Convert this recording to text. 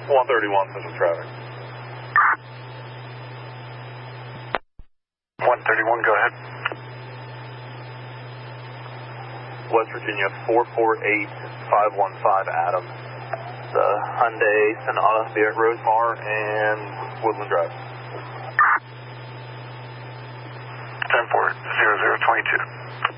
131, Central traffic. 131, go ahead. West Virginia 448515 Adam. The Hyundai Sonata there at Rosemar and Woodland Drive. 10-4, 0022.